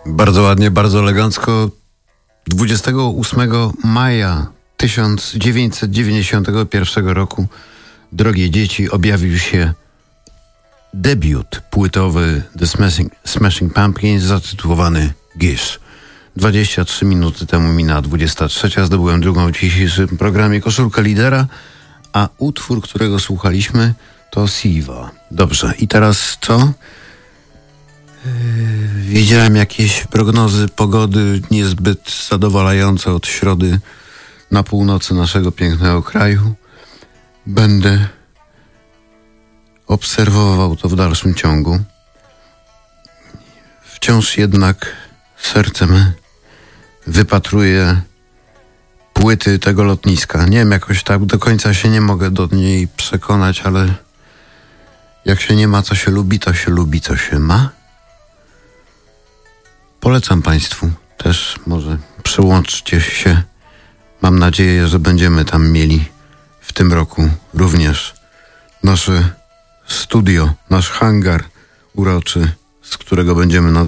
Bardzo ładnie, bardzo elegancko. 28 maja 1991 roku, drogie dzieci, objawił się debiut płytowy The Smashing Pumpkins zatytułowany Gish. 23 minuty temu minęła 23. Zdobyłem drugą w dzisiejszym programie Koszulkę Lidera, a utwór, którego słuchaliśmy, to Siwa. Dobrze, i teraz co? Widziałem jakieś prognozy pogody niezbyt zadowalające od środy na północy naszego pięknego kraju. Będę obserwował to w dalszym ciągu. Wciąż jednak sercem wypatruję płyty tego lotniska. Nie wiem, jakoś tak do końca się nie mogę do niej przekonać, ale jak się nie ma, co się lubi, to się lubi, co się ma. Polecam Państwu też, może przyłączcie się. Mam nadzieję, że będziemy tam mieli w tym roku również nasze studio, nasz hangar uroczy, z którego będziemy